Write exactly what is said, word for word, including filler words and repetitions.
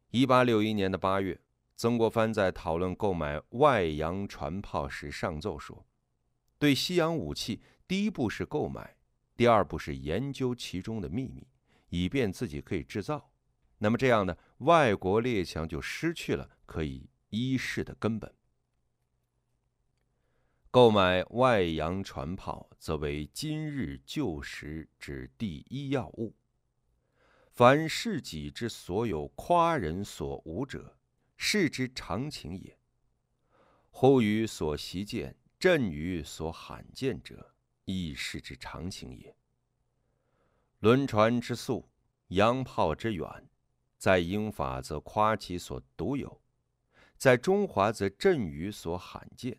一八六一年的八月，曾国藩在讨论购买外洋船炮时上奏说，对西洋武器，第一步是购买，第二步是研究其中的秘密，以便自己可以制造。那么这样呢，外国列强就失去了可以依恃的根本。购买外洋船炮，则为今日旧时之第一要务。凡事己之所有夸人所无者，是之常情也。忽于所习见，振于所罕见者，亦是之常情也。轮船之速，洋炮之远，在英法则夸其所独有，在中华则振于所罕见。